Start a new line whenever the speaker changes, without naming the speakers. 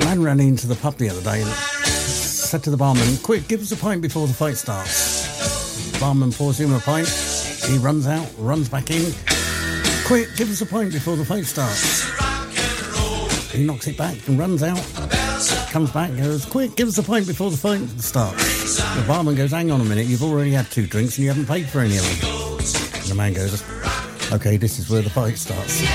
man ran into the pub the other day and said to the barman, quick, give us a pint before the fight starts. The barman pours him a pint. He runs out, runs back in. Quick, give us a pint before the fight starts. He knocks it back and runs out. Comes back and goes, quick, give us a pint before the fight starts. The barman goes, hang on a minute, you've already had 2 drinks and you haven't paid for any of them. And the man goes, okay, this is where the fight starts.